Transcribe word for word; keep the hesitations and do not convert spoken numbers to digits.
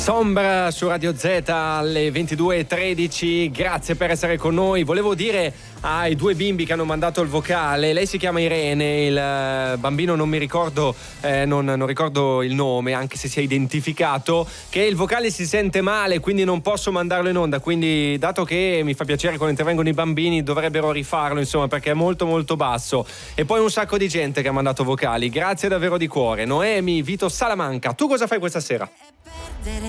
Sombra su Radio Z alle ventidue e tredici, grazie per essere con noi. Volevo dire ai due bimbi che hanno mandato il vocale, lei si chiama Irene, il bambino non mi ricordo, eh, non, non ricordo il nome, anche se si è identificato, che il vocale si sente male, quindi non posso mandarlo in onda, quindi dato che mi fa piacere quando intervengono i bambini dovrebbero rifarlo, insomma, perché è molto molto basso. E poi un sacco di gente che ha mandato vocali, grazie davvero di cuore. Noemi, Vito Salamanca, tu cosa fai questa sera?